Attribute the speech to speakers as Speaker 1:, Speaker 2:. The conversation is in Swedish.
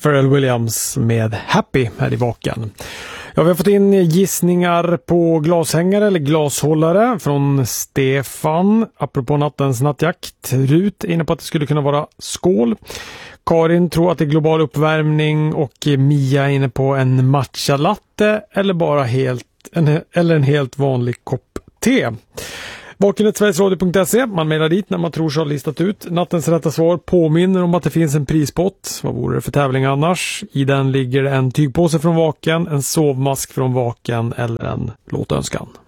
Speaker 1: Pharrell Williams med Happy här i Vaken. Ja, vi har fått in gissningar på glashängare eller glashållare från Stefan, apropå nattens nattjakt. Rut inne på att det skulle kunna vara skål. Karin tror att det är global uppvärmning och Mia inne på en matcha latte eller bara en helt vanlig kopp te. Vaken@sverigesradio.se. Man mejlar dit när man tror sig ha listat ut nattens rätta svar. Påminner om att det finns en prispott. Vad vore det för tävling annars? I den ligger en tygpåse från Vaken, en sovmask från Vaken eller en låtönskan.